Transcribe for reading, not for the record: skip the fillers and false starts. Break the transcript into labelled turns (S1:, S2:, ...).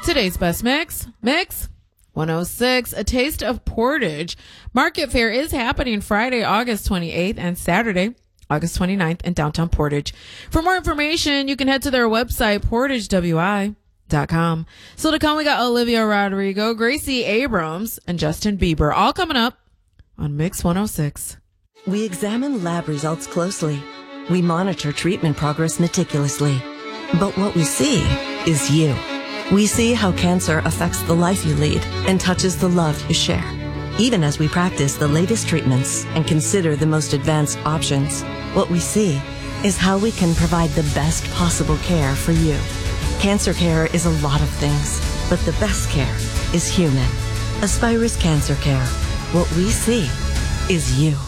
S1: Today's best mix, Mix 106, A Taste of Portage. Market Fair is happening Friday, August 28th and Saturday, August 29th in downtown Portage. For more information, you can head to their website, portagewi.com. So to come, we got Olivia Rodrigo, Gracie Abrams, and Justin Bieber, all coming up on Mix 106.
S2: We examine lab results closely. We monitor treatment progress meticulously. But what we see is you. We see how cancer affects the life you lead and touches the love you share. Even as we practice the latest treatments and consider the most advanced options, what we see is how we can provide the best possible care for you. Cancer care is a lot of things, but the best care is human. Aspirus Cancer Care. What we see is you.